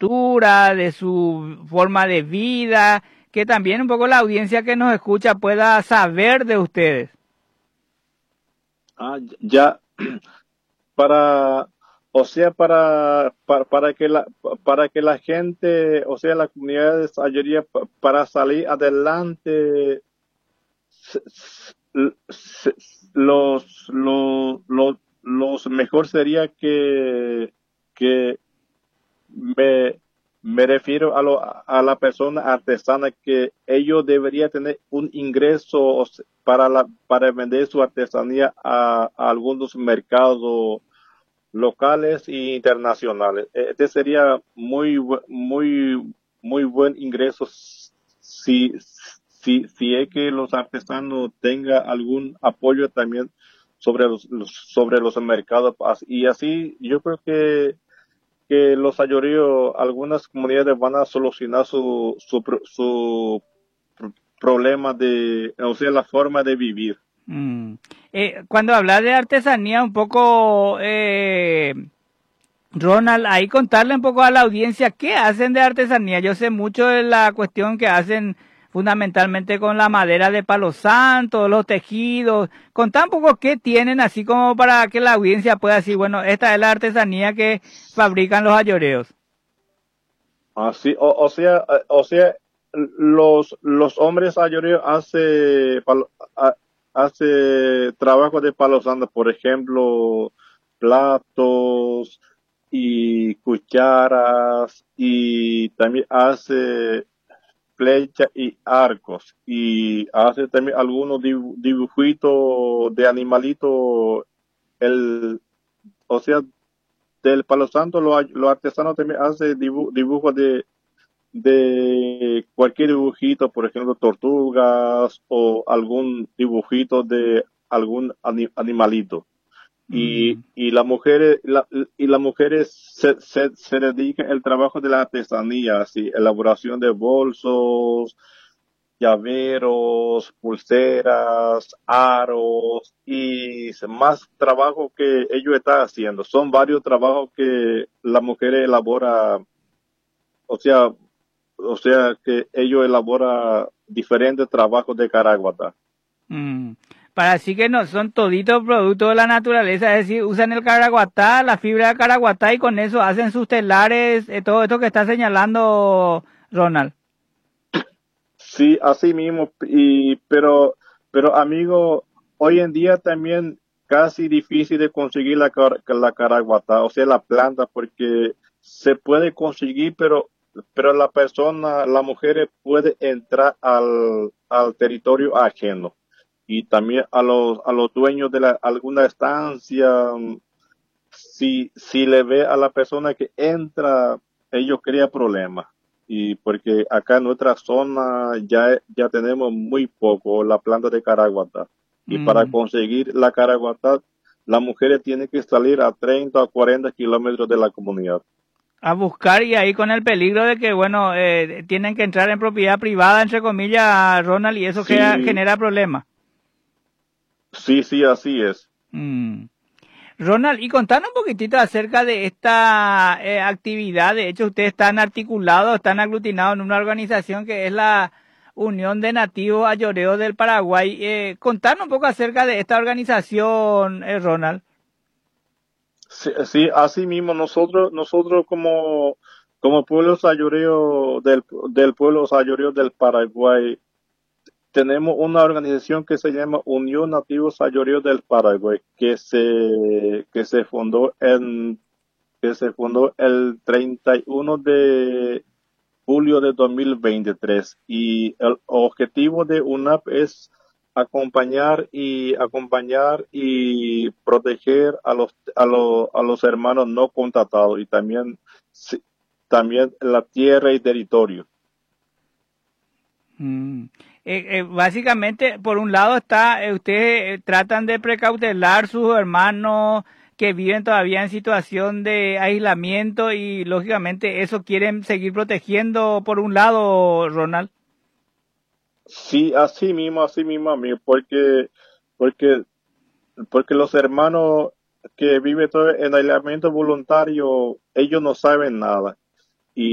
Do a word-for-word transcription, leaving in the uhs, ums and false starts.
cultura, de su forma de vida, que también un poco la audiencia que nos escucha pueda saber de ustedes. Ah, ya, para, o sea, para, para, para que la, para que la gente, o sea, la comunidad de Sayoría, pa- para salir adelante, se- se- los, los, los, los mejor sería que, que me, me refiero a, lo, a la persona artesana que ellos deberían tener un ingreso o se- para la, para vender su artesanía a, a algunos mercados locales e internacionales. Este sería muy, bu- muy, muy buen ingreso si, si, si es que los artesanos tengan algún apoyo también sobre los, los- sobre los mercados. Y así yo creo que que los ayoríos, algunas comunidades van a solucionar su, su, pro- su pro- problema de, o sea, la forma de vivir. Mm. Eh, cuando hablas de artesanía, un poco, eh, Ronald, ahí contarle un poco a la audiencia qué hacen de artesanía. Yo sé mucho de la cuestión que hacen fundamentalmente con la madera de palo santo, los tejidos. Contá un poco qué tienen, así como para que la audiencia pueda decir, bueno, esta es la artesanía que fabrican los ayoreos. Así, o, o sea, eh, o sea, los, los hombres ayoríos hace, palo- ha- hace trabajo de palo santo, por ejemplo, platos y cucharas y también hace flechas y arcos y hace también algunos dibu- dibujitos de animalitos el o sea del palo santo los los artesanos también hacen dibu- dibujos de de cualquier dibujito, por ejemplo tortugas o algún dibujito de algún ani- animalito y, Mm. y las mujeres la, y las mujeres se, se, se dedican al trabajo de la artesanía, así elaboración de bolsos, llaveros, pulseras, aros y más trabajo que ellos están haciendo. Son varios trabajos que la mujer elabora, o sea, o sea que ellos elabora diferentes trabajos de caraguata. Mm. Para así que no son toditos productos de la naturaleza, es decir, usan el caraguatá, la fibra de caraguatá y con eso hacen sus telares, eh, todo esto que está señalando Ronald. Sí, así mismo, y pero, pero amigo, hoy en día también casi difícil de conseguir la, car- la caraguatá, o sea, la planta, porque se puede conseguir, pero, pero la persona, la mujer puede entrar al, al territorio ajeno y también a los, a los dueños de la, alguna estancia, mm, si, si le ve a la persona que entra, ellos crean problemas. Y porque acá en nuestra zona ya, ya tenemos muy poco la planta de caraguatá. Y para Mm. conseguir la caraguatá, las mujeres tienen que salir a treinta o cuarenta kilómetros de la comunidad. A buscar y ahí con el peligro de que, bueno, eh, tienen que entrar en propiedad privada, entre comillas, Ronald, y eso genera, Sí, genera problemas. sí, sí, así es. Mm. Ronald, y contanos un poquitito acerca de esta eh, actividad. De hecho, ustedes están articulados, están aglutinados en una organización que es la Unión de Nativos Ayoreos del Paraguay. Eh, contanos un poco acerca de esta organización, eh, Ronald. Sí, sí, así mismo nosotros, nosotros como, como pueblo sayoreo del, del pueblo sayoreo del Paraguay, tenemos una organización que se llama Unión Nativos Sayoreos del Paraguay, que se, que se fundó en, que se fundó el treinta y uno de julio de dos mil veintitrés. Y el objetivo de U N A P es acompañar y acompañar y proteger a los, a los, a los hermanos no contratados y también, sí, también la tierra y territorio. Mm. Eh, eh, básicamente, por un lado está, eh, ustedes eh, tratan de precautelar sus hermanos que viven todavía en situación de aislamiento y lógicamente eso quieren seguir protegiendo por un lado, Ronald. Sí, así mismo, así mismo, amigo, porque, porque, porque los hermanos que viven todo en aislamiento voluntario, ellos no saben nada.